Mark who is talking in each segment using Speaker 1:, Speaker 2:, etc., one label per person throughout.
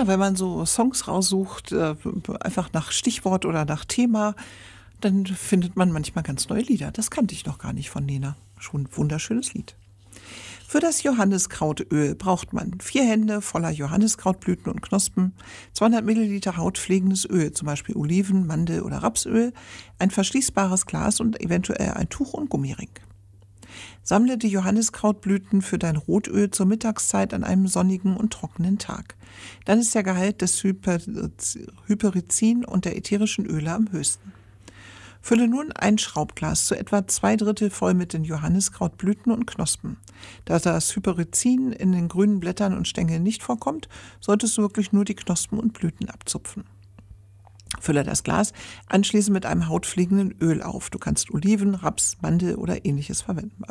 Speaker 1: Ja, wenn man so Songs raussucht, einfach nach Stichwort oder nach Thema, dann findet man manchmal ganz neue Lieder. Das kannte ich noch gar nicht von Nena. Schon ein wunderschönes Lied. Für das Johanniskrautöl braucht man 4 Hände voller Johanniskrautblüten und Knospen, 200 Milliliter hautpflegendes Öl, zum Beispiel Oliven-, Mandel- oder Rapsöl, ein verschließbares Glas und eventuell ein Tuch und Gummiring. Sammle die Johanniskrautblüten für dein Rotöl zur Mittagszeit an einem sonnigen und trockenen Tag. Dann ist der Gehalt des Hyperizin und der ätherischen Öle am höchsten. Fülle nun ein Schraubglas zu etwa 2/3 voll mit den Johanniskrautblüten und Knospen. Da das Hyperizin in den grünen Blättern und Stängeln nicht vorkommt, solltest du wirklich nur die Knospen und Blüten abzupfen. Fülle das Glas anschließend mit einem hautpflegenden Öl auf. Du kannst Oliven, Raps, Mandelöl oder ähnliches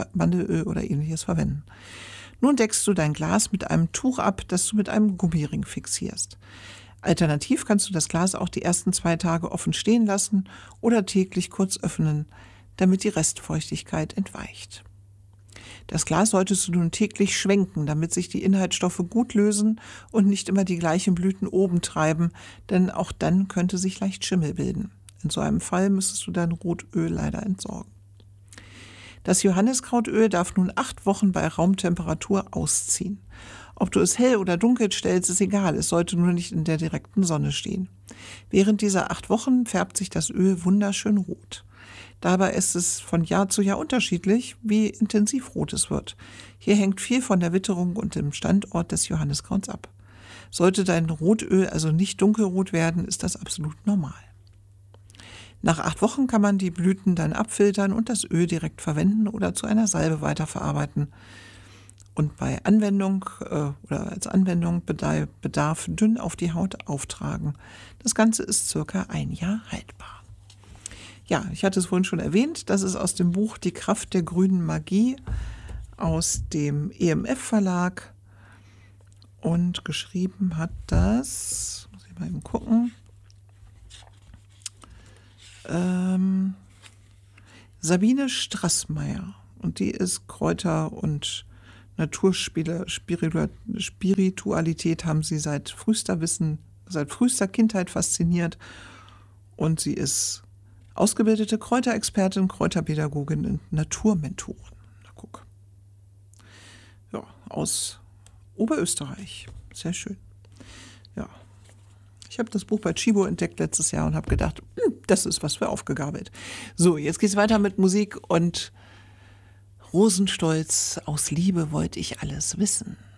Speaker 1: verwenden. Nun deckst du dein Glas mit einem Tuch ab, das du mit einem Gummiring fixierst. Alternativ kannst du das Glas auch die ersten 2 Tage offen stehen lassen oder täglich kurz öffnen, damit die Restfeuchtigkeit entweicht. Das Glas solltest du nun täglich schwenken, damit sich die Inhaltsstoffe gut lösen und nicht immer die gleichen Blüten oben treiben, denn auch dann könnte sich leicht Schimmel bilden. In so einem Fall müsstest du dein Rotöl leider entsorgen. Das Johanniskrautöl darf nun 8 Wochen bei Raumtemperatur ausziehen. Ob du es hell oder dunkel stellst, ist egal, es sollte nur nicht in der direkten Sonne stehen. Während dieser 8 Wochen färbt sich das Öl wunderschön rot. Dabei ist es von Jahr zu Jahr unterschiedlich, wie intensiv rot es wird. Hier hängt viel von der Witterung und dem Standort des Johanniskrauts ab. Sollte dein Rotöl also nicht dunkelrot werden, ist das absolut normal. Nach 8 Wochen kann man die Blüten dann abfiltern und das Öl direkt verwenden oder zu einer Salbe weiterverarbeiten. Und bei Anwendung oder als Anwendung Bedarf dünn auf die Haut auftragen. Das Ganze ist circa 1 Jahr haltbar. Ja, ich hatte es vorhin schon erwähnt, das ist aus dem Buch Die Kraft der grünen Magie aus dem EMF-Verlag und geschrieben hat das, muss ich mal eben gucken, Sabine Straßmeier, und die ist Kräuter- und Naturspiritualität haben sie seit frühester Kindheit fasziniert, und sie ist ausgebildete Kräuterexpertin, Kräuterpädagogin und Naturmentorin. Na guck. Ja, aus Oberösterreich. Sehr schön. Ja. Ich habe das Buch bei Chibo entdeckt letztes Jahr und habe gedacht, das ist was für aufgegabelt. So, jetzt geht's weiter mit Musik und Rosenstolz, aus Liebe wollte ich alles wissen.